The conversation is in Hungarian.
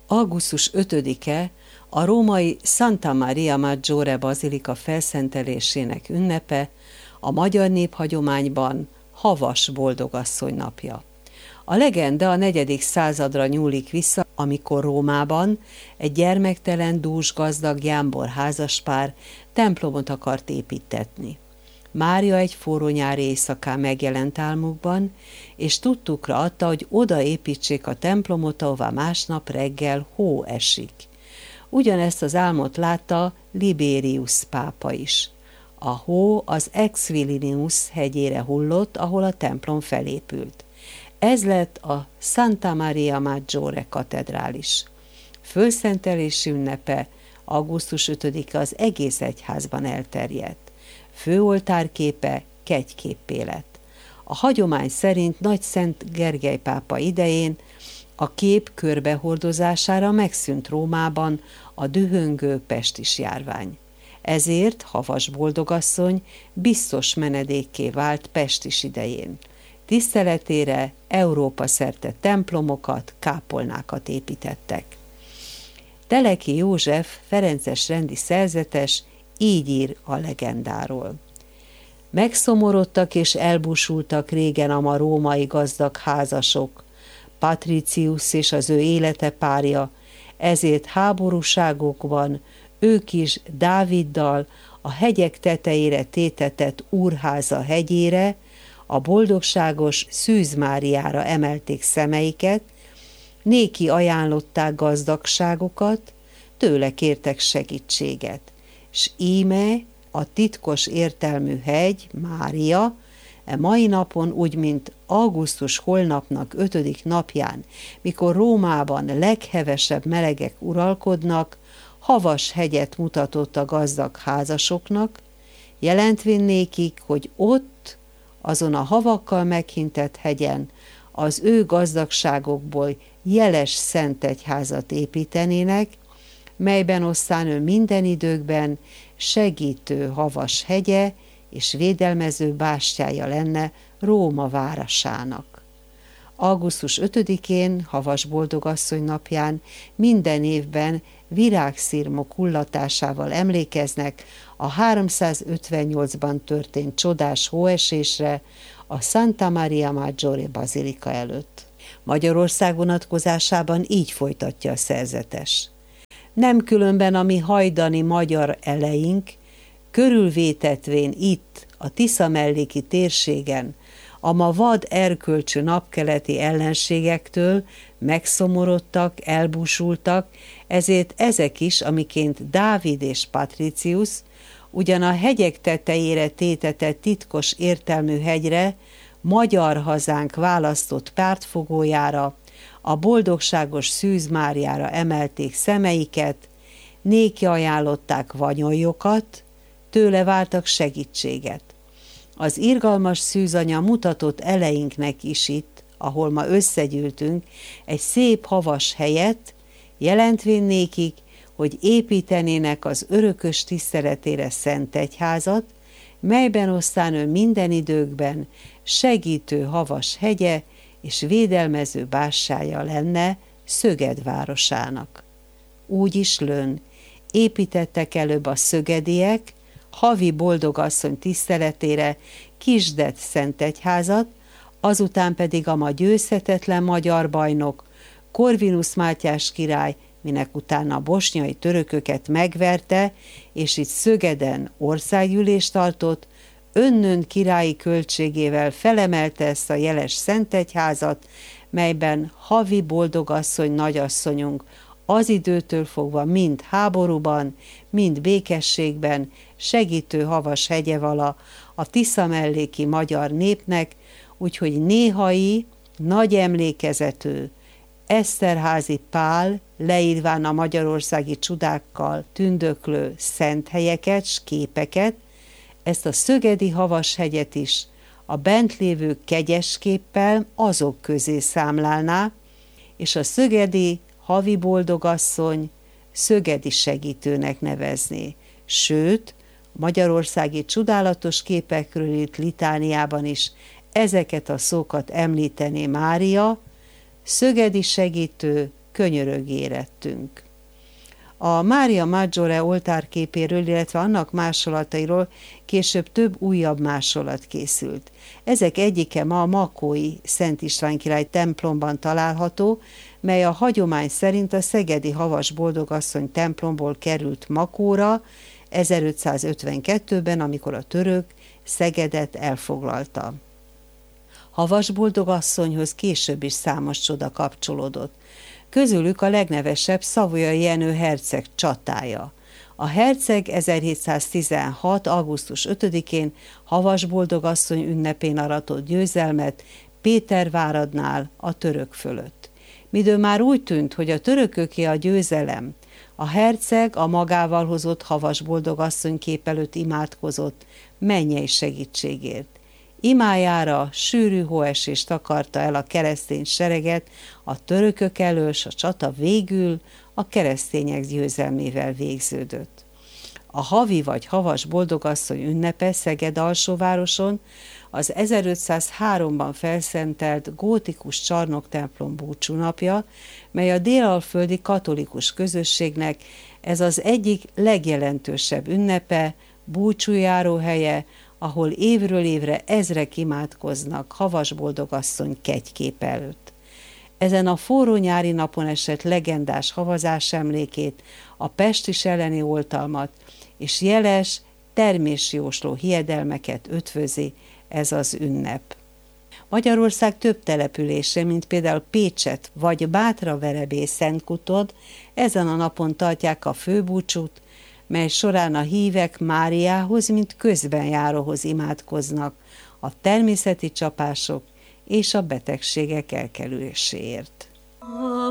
Augusztus 5-e a római Santa Maria Maggiore bazilika felszentelésének ünnepe, a magyar néphagyományban Havas boldogasszony napja. A legenda a 4. századra nyúlik vissza, amikor Rómában egy gyermektelen, dúsgazdag jámbor házaspár templomot akart építetni. Mária egy forró nyári éjszakán megjelent álmukban, és tudtukra adta, hogy oda építsék a templomot, ahová másnap reggel hó esik. Ugyanezt az álmot látta Liberius pápa is. A hó az Exvillinus hegyére hullott, ahol a templom felépült. Ez lett a Santa Maria Maggiore katedrális. Fölszentelési ünnepe augusztus 5-e az egész egyházban elterjedt. Főoltárképe kegyképpé lett. A hagyomány szerint Nagy Szent Gergely pápa idején a kép körbehordozására megszűnt Rómában a dühöngő pestis járvány. Ezért Havas boldogasszony biztos menedékké vált Pestis idején. Tiszteletére Európa szerte templomokat, kápolnákat építettek. Teleki József, ferences rendi szerzetes így ír a legendáról. Megszomorodtak és elbúsultak régen a ma római gazdag házasok, Patricius és az ő élete párja, ezért háborúságokban ők is Dáviddal a hegyek tetejére tétetett úrháza hegyére, a boldogságos Szűz Máriára emelték szemeiket, néki ajánlották gazdagságokat, tőle kértek segítséget, s íme a titkos értelmű hegy, Mária, mai napon úgy, mint augusztus holnapnak 5. napján, mikor Rómában leghevesebb melegek uralkodnak, havas hegyet mutatott a gazdag házasoknak, jelentvén nékik, hogy ott, azon a havakkal meghintett hegyen az ő gazdagságokból jeles szentegyházat építenének, melyben osszán ő minden időkben segítő havas hegye és védelmező bástyája lenne Róma városának. Augusztus 5-én, Havas boldogasszony napján minden évben virágszirmok hullatásával emlékeznek a 358-ban történt csodás hóesésre a Santa Maria Maggiore bazilika előtt. Magyarország vonatkozásában így folytatja a szerzetes. Nem különben a mi hajdani magyar eleink, körülvétetvén itt, a Tisza melléki térségen, a ma vad erkölcsű napkeleti ellenségektől megszomorodtak, elbúsultak, ezért ezek is, amiként Dávid és Patricius, ugyan a hegyek tetejére tétetett titkos értelmű hegyre, magyar hazánk választott pártfogójára, a boldogságos Szűz Máriára emelték szemeiket, néki ajánlották vanyoljokat, tőle vártak segítséget. Az irgalmas szűzanya mutatott eleinknek is itt, ahol ma összegyűltünk, egy szép havas helyet, jelentvén nékik, hogy építenének az örökös tiszteletére szent egyházat, melyben osztán ő minden időkben segítő havas hegye és védelmező bássája lenne Szöged városának. Úgy is lőn, építettek előbb a szögediek, havi boldogasszony tiszteletére Kisdet szentegyházat, azután pedig a ma győzhetetlen magyar bajnok, Corvinus Mátyás király, minek utána a bosnyai törököket megverte, és itt Szögeden országgyűlést tartott, Önnön királyi költségével felemelte ezt a jeles szentegyházat, melyben havi boldogasszony nagyasszonyunk az időtől fogva mind háborúban, mind békességben segítő havas hegye vala a Tisza melléki magyar népnek, úgyhogy néhai nagy emlékezetű Eszterházy Pál leírván a magyarországi csodákkal tündöklő szent helyeket s képeket, ezt a szögedi havas hegyet is a bent lévő kegyesképpel azok közé számlálná, és a szögedi havi boldogasszony szögedi segítőnek nevezné. Sőt, a magyarországi csodálatos képekről írt litániában is ezeket a szókat említené Mária, szögedi segítő, könyörög érettünk. A Maria Maggiore oltárképéről, illetve annak másolatairól később több újabb másolat készült. Ezek egyike ma a makói Szent István király templomban található, mely a hagyomány szerint a szegedi Havas Boldogasszony templomból került Makóra 1552-ben, amikor a török Szegedet elfoglalta. Havas Boldogasszonyhoz később is számos csoda kapcsolódott. Közülük a legnevesebb Savoyai Jenő herceg csatája. A herceg 1716. augusztus 5-én Havas Boldogasszony ünnepén aratott győzelmet Péterváradnál a török fölött. Midő már úgy tűnt, hogy a törököké a győzelem, a herceg a magával hozott Havas Boldogasszony kép előtt imádkozott mennyei segítségért. Imájára sűrű hóesést takarta el a keresztény sereget a törökök elől, s a csata végül a keresztények győzelmével végződött. A havi vagy Havas Boldogasszony ünnepe Szeged alsóvároson az 1503-ban felszentelt gótikus csarnoktemplom búcsúnapja, mely a délalföldi katolikus közösségnek ez az egyik legjelentősebb ünnepe, búcsújáróhelye, ahol évről évre ezrek imádkoznak Havas Boldogasszony kegykép előtt. Ezen a forró nyári napon esett legendás havazás emlékét, a pestis elleni oltalmat és jeles, termésjósló hiedelmeket ötvözi ez az ünnep. Magyarország több települése, mint például Pécset vagy Bátraverebély-Szentkutod ezen a napon tartják a főbúcsút, mely során a hívek Máriához, mint közbenjáróhoz imádkoznak a természeti csapások és a betegségek elkerüléséért.